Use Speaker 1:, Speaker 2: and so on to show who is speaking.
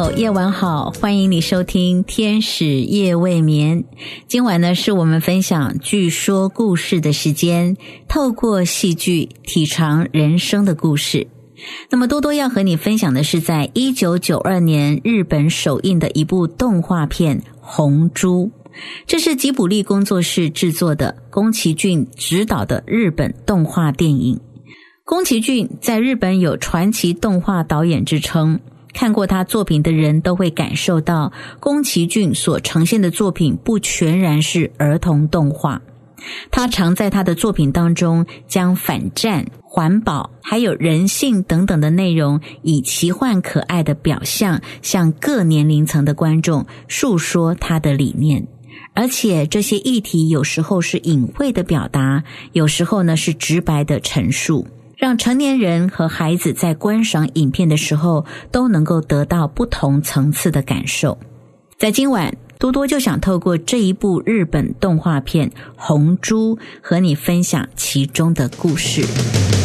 Speaker 1: 好，夜晚好，欢迎你收听天使夜未眠。今晚呢是我们分享剧说故事的时间，透过戏剧体尝人生的故事。那么多多要和你分享的是在1992年日本首映的一部动画片《红猪》，这是吉卜力工作室制作的，宫崎骏执导的日本动画电影。宫崎骏在日本有传奇动画导演之称，看过他作品的人都会感受到宫崎骏所呈现的作品不全然是儿童动画，他常在他的作品当中将反战、环保还有人性等等的内容以奇幻可爱的表象向各年龄层的观众述说他的理念，而且这些议题有时候是隐晦的表达，有时候呢是直白的陈述，让成年人和孩子在观赏影片的时候都能够得到不同层次的感受。在今晚，多多就想透过这一部日本动画片《红猪》和你分享其中的故事。